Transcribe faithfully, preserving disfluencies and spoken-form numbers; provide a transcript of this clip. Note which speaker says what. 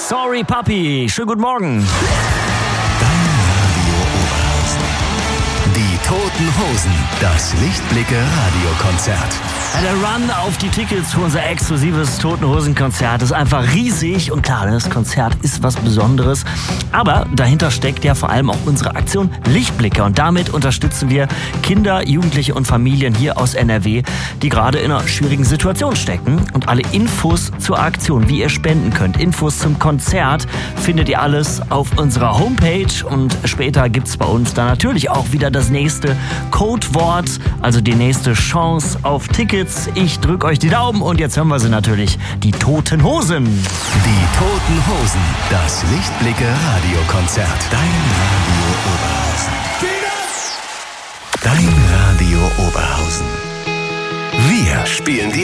Speaker 1: Sorry Papi, schönen guten Morgen.
Speaker 2: Dein Radio Oberhausen. Die Toten Hosen, das Lichtblicke-Radiokonzert.
Speaker 1: Der Run auf die Tickets für unser exklusives Toten Hosen-Konzert ist einfach riesig. Und klar, das Konzert ist was Besonderes. Aber dahinter steckt ja vor allem auch unsere Aktion Lichtblicke. Und damit unterstützen wir Kinder, Jugendliche und Familien hier aus N R W, die gerade in einer schwierigen Situation stecken. Und alle Infos zur Aktion, wie ihr spenden könnt, Infos zum Konzert, findet ihr alles auf unserer Homepage. Und später gibt's bei uns da natürlich auch wieder das nächste Codewort, also die nächste Chance auf Tickets. Ich drücke euch die Daumen und jetzt hören wir sie natürlich, die Toten Hosen.
Speaker 2: Die Toten Hosen, das Lichtblicke-Radiokonzert. Dein Radio Oberhausen. Dein Radio Oberhausen. Wir spielen die